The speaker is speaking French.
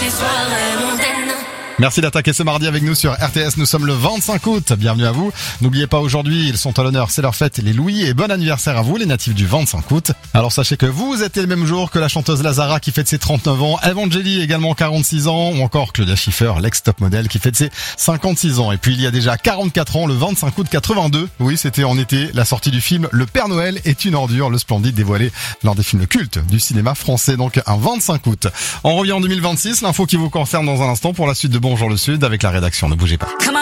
les soirées mondaines. Merci d'attaquer ce mardi avec nous sur RTS. Nous sommes le 25 août. Bienvenue à vous. N'oubliez pas, aujourd'hui, ils sont à l'honneur. C'est leur fête, les Louis. Et bon anniversaire à vous, les natifs du 25 août. Alors sachez que vous êtes le même jour que la chanteuse Lazara qui fête ses 39 ans. Evangélie également 46 ans. Ou encore Claudia Schiffer, l'ex-top modèle qui fête ses 56 ans. Et puis il y a déjà 44 ans, le 25 août 82. Oui, c'était en été, la sortie du film Le Père Noël est une ordure. Le Splendide dévoilé lors des films cultes du cinéma français. Donc un 25 août. On revient en 2026. L'info qui vous concerne dans un instant pour la suite de Bonjour le Sud avec la rédaction. Ne bougez pas.